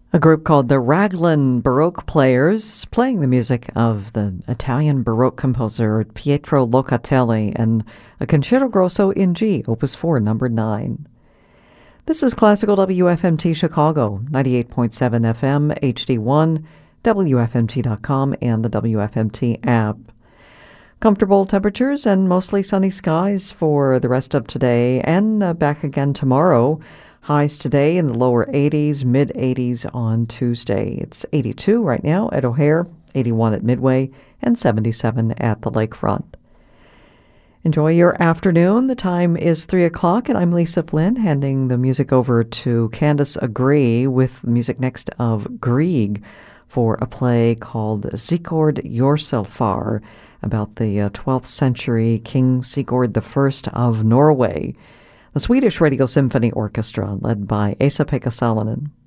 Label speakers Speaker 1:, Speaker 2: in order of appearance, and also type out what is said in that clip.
Speaker 1: A group called the Raglan Baroque Players, playing the music of the Italian Baroque composer Pietro Locatelli and a Concerto Grosso in G, Opus 4, number 9. This is Classical WFMT Chicago, 98.7 FM, HD1, WFMT.com, and the WFMT app. Comfortable temperatures and mostly sunny skies for the rest of today and back again tomorrow. Highs today in the lower 80s, mid-80s on Tuesday. It's 82 right now at O'Hare, 81 at Midway, and 77 at the lakefront. Enjoy your afternoon. The time is 3 o'clock, and I'm Lisa Flynn, handing the music over to Candace Agree with music next of Grieg for a play called Sigurd Jorsalfar, about the 12th century King Sigurd I of Norway. The Swedish Radio Symphony Orchestra, led by Esa-Pekka Salonen.